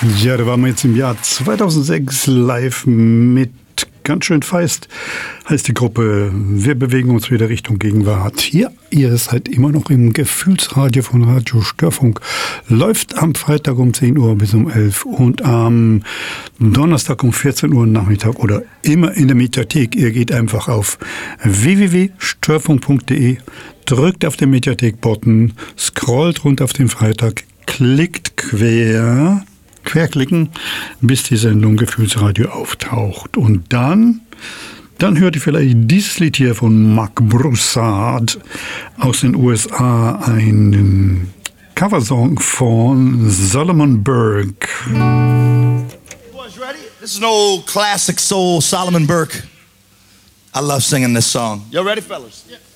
Ja, da waren wir jetzt im Jahr 2006 live mit Ganz schön feist, heißt die Gruppe. Wir bewegen uns wieder Richtung Gegenwart. Hier, ihr seid immer noch im Gefühlsradio von Radio Störfunk. Läuft am Freitag um 10 Uhr bis um 11 und am Donnerstag um 14 Uhr Nachmittag oder immer in der Mediathek. Ihr geht einfach auf www.störfunk.de, drückt auf den Mediathek-Button, scrollt runter auf den Freitag, klickt querklicken, bis die Sendung Gefühlsradio auftaucht. Und dann hört ihr vielleicht dieses Lied hier von Mark Broussard aus den USA, einen Coversong von Solomon Burke. Boys, ready? This is an old classic soul, Solomon Burke. I love singing this song. Y'all ready, fellas? Yeah.